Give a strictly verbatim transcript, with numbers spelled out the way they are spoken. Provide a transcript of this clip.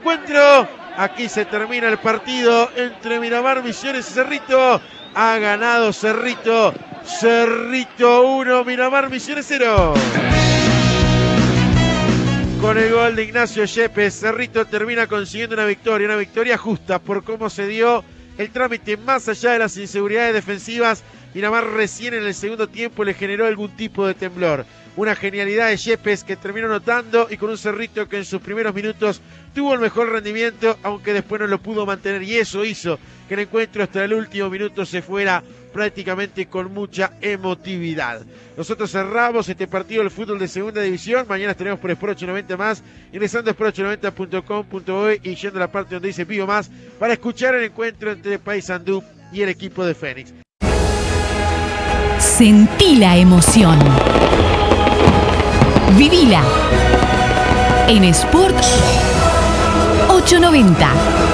encuentro. Aquí se termina el partido entre Miramar Misiones y Cerrito. Ha ganado Cerrito. Cerrito uno, Miramar Misiones cero. Con el gol de Ignacio Yepes, Cerrito termina consiguiendo una victoria, una victoria justa por cómo se dio el trámite más allá de las inseguridades defensivas. Miramar recién en el segundo tiempo le generó algún tipo de temblor. Una genialidad de Yepes que terminó anotando y con un Cerrito que en sus primeros minutos tuvo el mejor rendimiento, aunque después no lo pudo mantener, y eso hizo que el encuentro hasta el último minuto se fuera prácticamente con mucha emotividad. Nosotros cerramos este partido del fútbol de segunda división. Mañana estaremos por Sport ochocientos noventa más, ingresando a sport ochocientos noventa punto com punto be y yendo a la parte donde dice Vivo Más para escuchar el encuentro entre Paysandú y el equipo de Fénix. Sentí la emoción. Vivila en Sport ochocientos noventa.